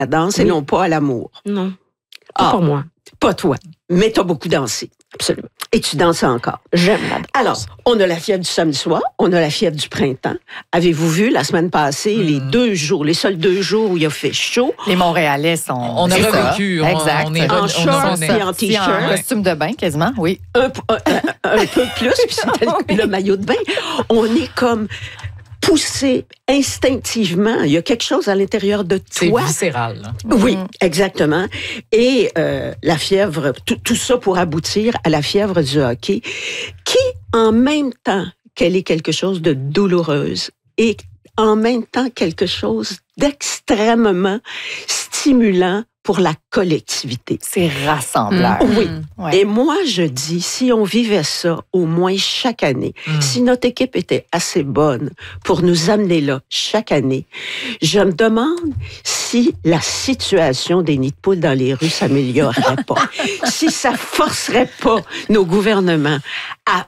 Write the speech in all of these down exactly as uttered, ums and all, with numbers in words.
la danse oui. et non pas à l'amour. Non, pas ah, pour moi. Pas toi, mais tu as beaucoup dansé. Absolument. Et tu danses encore. J'aime la danse. Alors, on a la fièvre du samedi soir, on a la fièvre du printemps. Avez-vous vu la semaine passée, mmh. les deux jours, les seuls deux jours où il a fait chaud? Les Montréalais sont... On a revécu. Exact. On, on est en shorts et en t-shirt. En costume de bain, quasiment, oui. Un, un, un, un peu plus, puis c'était le, le maillot de bain. On est comme... poussé instinctivement. Il y a quelque chose à l'intérieur de toi. C'est viscéral. Là. Oui, exactement. Et euh, la fièvre, tout, tout ça pour aboutir à la fièvre du hockey, qui, en même temps qu'elle est quelque chose de douloureuse, est en même temps quelque chose d'extrêmement stimulant pour la collectivité. C'est rassembleur. Mmh. Oui. Mmh. Ouais. Et moi, je dis, si on vivait ça au moins chaque année, mmh. si notre équipe était assez bonne pour nous amener là chaque année, je me demande si la situation des nids de poules dans les rues s'améliorerait pas. Si ça forcerait pas nos gouvernements à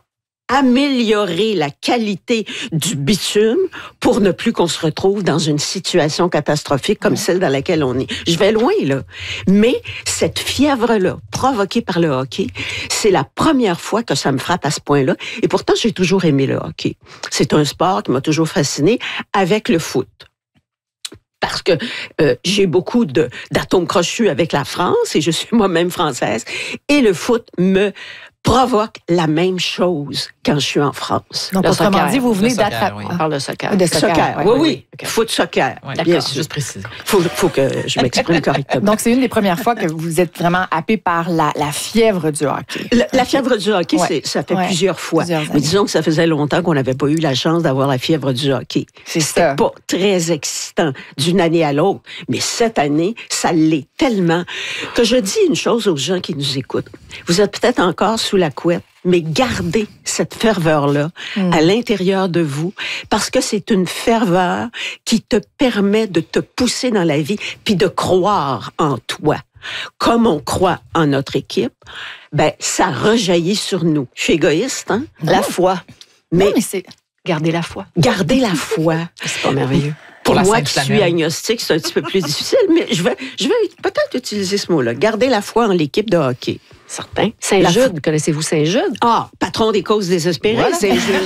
améliorer la qualité du bitume pour ne plus qu'on se retrouve dans une situation catastrophique comme celle dans laquelle on est. Je vais loin, là. Mais cette fièvre-là, provoquée par le hockey, c'est la première fois que ça me frappe à ce point-là. Et pourtant, j'ai toujours aimé le hockey. C'est un sport qui m'a toujours fasciné avec le foot. Parce que euh, j'ai beaucoup de, d'atomes crochus avec la France et je suis moi-même française. Et le foot me provoque la même chose quand je suis en France. Donc, le autrement soccer. dit, vous venez Le soccer, d'attraper... oui. On parle de soccer. De soccer, soccer. ouais, oui, oui. oui. Okay. Foot, soccer. Ouais, Bien sûr. Juste préciser. Faut, faut que je m'exprime correctement. Donc, c'est une des premières fois que vous êtes vraiment happé par la, la fièvre du hockey. La, la fièvre du hockey, ouais. c'est, ça fait ouais. plusieurs fois. Plusieurs Mais disons que ça faisait longtemps qu'on n'avait pas eu la chance d'avoir la fièvre du hockey. C'est C'était ça. pas très excitant d'une année à l'autre. Mais cette année, ça l'est tellement que je dis une chose aux gens qui nous écoutent. Vous êtes peut-être encore sous la couette, mais gardez cette ferveur-là mmh. à l'intérieur de vous, parce que c'est une ferveur qui te permet de te pousser dans la vie, puis de croire en toi. Comme on croit en notre équipe, ben ça rejaillit sur nous. Je suis égoïste, hein? Non. La foi. Mais, non, mais c'est... Garder la foi. Garder la foi. C'est pas merveilleux. Pour Pour moi la qui Sainte suis Flanelle. agnostique, c'est un petit peu plus difficile, mais je vais, je vais peut-être utiliser ce mot-là. Garder la foi en l'équipe de hockey. Certain. Saint-Jude, connaissez-vous Saint-Jude? Ah, patron des causes désespérées, Voilà. Saint-Jude.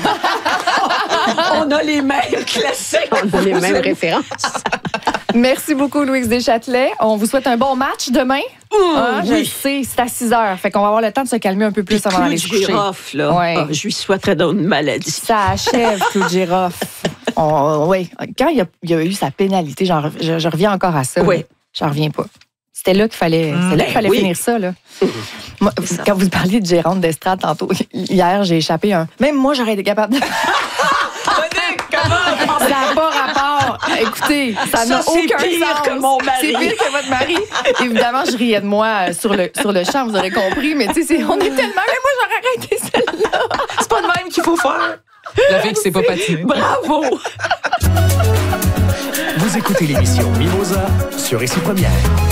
On a les mêmes classiques. On a les mêmes références. Merci beaucoup, Louise Deschâtelet. On vous souhaite un bon match demain. Mmh, ah, je oui. le sais, c'est à six heures. Fait qu'on va avoir le temps de se calmer un peu plus Puis avant d'aller Clou se de coucher. girofle, là. Ouais. Ah, je lui souhaiterais donc une maladie. Ça achève, Clou de girofle. On- oui. Quand il y, a, il y a eu sa pénalité, j'en re- je, je reviens encore à ça. Oui. là. J'en reviens pas. C'était là qu'il fallait, Mmh, c'était là qu'il ben fallait oui. finir ça. Là. Moi, ça. quand vous parliez de Gérante d'estrade tantôt, hier, j'ai échappé un... Même moi, j'aurais été capable de... Ça n'a pas rapport. Écoutez, ça n'a Ça, c'est aucun pire sens. que mon mari. C'est pire que votre mari. Évidemment, je riais de moi euh, sur le, sur le champ, vous aurez compris, mais tu sais, c'est- on est tellement... Mais moi, j'aurais arrêté celle-là. C'est pas de même qu'il faut faire. La fille qui sait pas patiner. Bravo! Vous écoutez l'émission Mimosa sur Ici Première.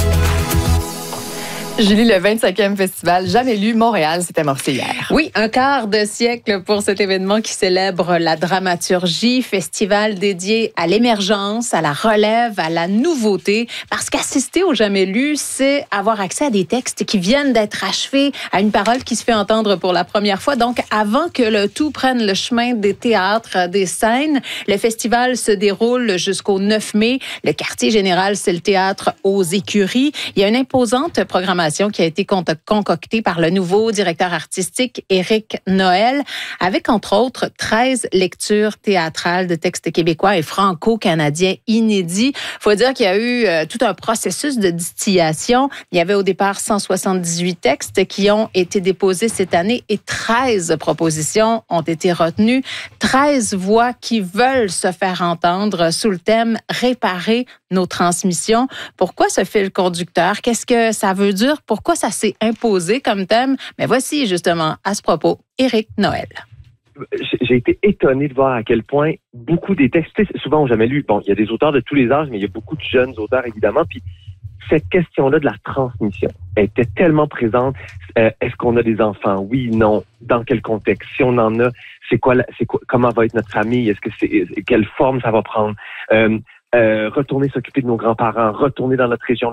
Julie, le vingt-cinquième festival Jamais lu Montréal s'est amorcé hier. Oui, un quart de siècle pour cet événement qui célèbre la dramaturgie, festival dédié à l'émergence, à la relève, à la nouveauté. Parce qu'assister au Jamais lu, c'est avoir accès à des textes qui viennent d'être achevés, à une parole qui se fait entendre pour la première fois. Donc, avant que le tout prenne le chemin des théâtres, des scènes, le festival se déroule jusqu'au neuf mai. Le quartier général, c'est le théâtre aux Écuries. Il y a une imposante programmation qui a été concoctée par le nouveau directeur artistique Éric Noël, avec entre autres treize lectures théâtrales de textes québécois et franco-canadiens inédits. Il faut dire qu'il y a eu euh, tout un processus de distillation. Il y avait au départ cent soixante-dix-huit textes qui ont été déposés cette année et treize propositions ont été retenues. treize voix qui veulent se faire entendre sous le thème « Réparer nos transmissions ». Pourquoi ce fil conducteur? Qu'est-ce que ça veut dire? Pourquoi ça s'est imposé comme thème? Mais voici justement, à ce propos, Éric Noël. J'ai été étonné de voir à quel point beaucoup des textes, souvent on n'a jamais lu, bon, il y a des auteurs de tous les âges, mais il y a beaucoup de jeunes auteurs, évidemment, puis cette question-là de la transmission elle était tellement présente. Euh, est-ce qu'on a des enfants? Oui, non. Dans quel contexte? Si on en a, c'est quoi, la, c'est quoi comment va être notre famille? Est-ce que c'est, quelle forme ça va prendre? Euh, Euh, retourner s'occuper de nos grands-parents, retourner dans notre région